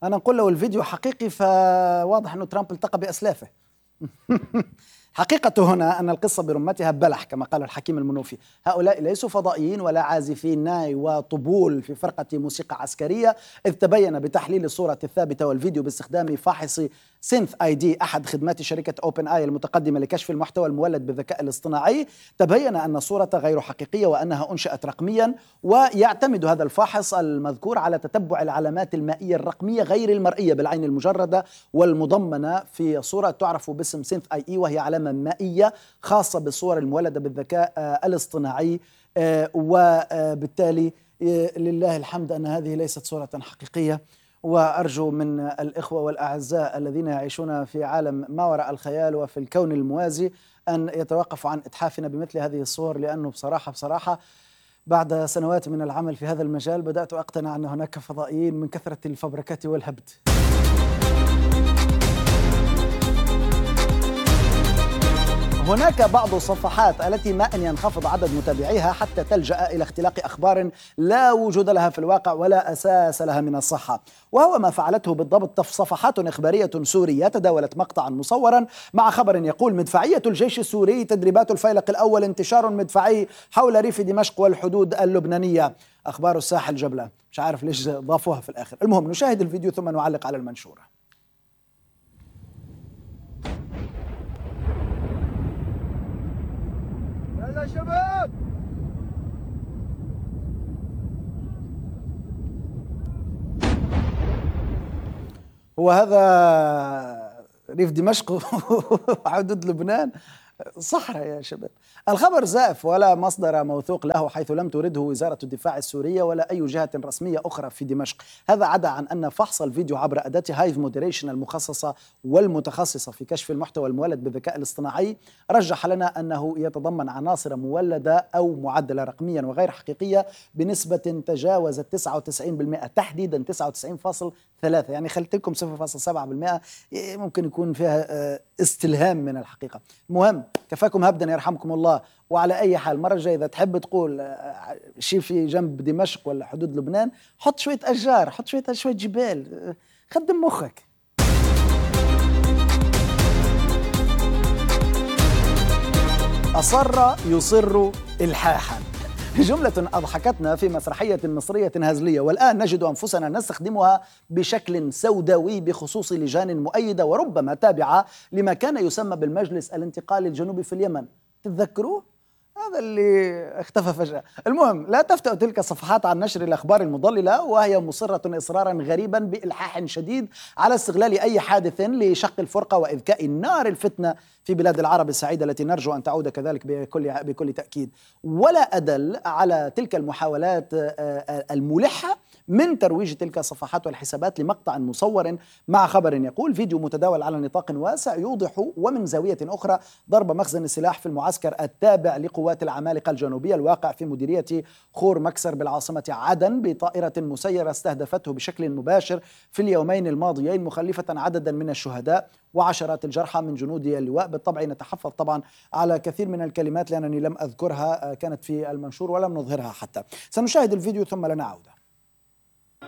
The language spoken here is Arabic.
أنا نقول لو الفيديو حقيقي فواضح أنه ترامب التقى بأسلافه. حقيقة هنا أن القصة برمتها بلح كما قال الحكيم المنوفي. هؤلاء ليسوا فضائيين ولا عازفين ناي وطبول في فرقة موسيقى عسكرية، إذ تبين بتحليل الصورة الثابتة والفيديو باستخدام فاحص سينث اي دي أحد خدمات شركة اوبن اي المتقدمة لكشف المحتوى المولد بالذكاء الاصطناعي، تبين أن الصورة غير حقيقية وأنها أنشئت رقميا، ويعتمد هذا الفاحص المذكور على تتبع العلامات المائية الرقمية غير المرئية بالعين المجردة والمضمنة في صورة تعرف باسم سينث اي اي، وهي علامة مائية خاصة بالصور المولدة بالذكاء الاصطناعي. وبالتالي لله الحمد أن هذه ليست صورة حقيقية، وأرجو من الإخوة والأعزاء الذين يعيشون في عالم ما وراء الخيال وفي الكون الموازي أن يتوقفوا عن إتحافنا بمثل هذه الصور، لأنه بصراحة بعد سنوات من العمل في هذا المجال بدأت أقتنع أن هناك فضائيين من كثرة الفبركة والهبد. هناك بعض الصفحات التي ما أن ينخفض عدد متابعيها حتى تلجأ إلى اختلاق أخبار لا وجود لها في الواقع ولا أساس لها من الصحة، وهو ما فعلته بالضبط صفحات إخبارية سورية تداولت مقطعا مصورا مع خبر يقول: مدفعية الجيش السوري تدريبات الفيلق الأول، انتشار مدفعي حول ريف دمشق والحدود اللبنانية. أخبار الساحل جبلة، مش عارف ليش ضافوها في الآخر. المهم نشاهد الفيديو ثم نعلق على المنشورة. يا شباب، هو هذا ريف دمشق وحدود لبنان صحراء يا شباب. الخبر زائف ولا مصدر موثوق له، حيث لم ترده وزارة الدفاع السورية ولا أي جهة رسمية أخرى في دمشق. هذا عدا عن أن فحص الفيديو عبر أداة هايف مودريشن المخصصة والمتخصصة في كشف المحتوى المولد بالذكاء الاصطناعي رجح لنا أنه يتضمن عناصر مولدة أو معدلة رقميا وغير حقيقية بنسبة تجاوزت 99%، تحديدا 99.3، يعني خلت لكم 0.7% ممكن يكون فيها استلهام من الحقيقة. المهم كفاكم هبدا يرحمكم الله. وعلى أي حال مرة الجاية إذا تحب تقول شيء في جنب دمشق ولا حدود لبنان، حط شوية أشجار، حط شوية جبال، خدم مخك. أصر يصر إلحاحا، جملة أضحكتنا في مسرحية مصرية هزلية، والآن نجد أنفسنا نستخدمها بشكل سوداوي بخصوص لجان مؤيدة وربما تابعة لما كان يسمى بالمجلس الانتقالي الجنوبي في اليمن. تتذكروه؟ هذا اللي اختفى فجأة. المهم لا تفتأ تلك الصفحات عن نشر الأخبار المضللة، وهي مصرة إصرارا غريبا بإلحاح شديد على استغلال أي حادث لشق الفرقة وإذكاء نار الفتنة في بلاد العرب السعيدة التي نرجو أن تعود كذلك بكل تأكيد. ولا أدل على تلك المحاولات الملحة من ترويج تلك الصفحات والحسابات لمقطع مصور مع خبر يقول: فيديو متداول على نطاق واسع يوضح ومن زاوية أخرى ضرب مخزن السلاح في المعسكر التابع لقوات العمالقة الجنوبية الواقع في مديرية خور مكسر بالعاصمة عدن بطائرة مسيرة استهدفته بشكل مباشر في اليومين الماضيين، مخلفة عددا من الشهداء وعشرات الجرحى من جنود اللواء. بالطبع نتحفظ طبعا على كثير من الكلمات لأنني لم أذكرها، كانت في المنشور ولم نظهرها حتى. سنشاهد الفيديو ثم لنا عودة.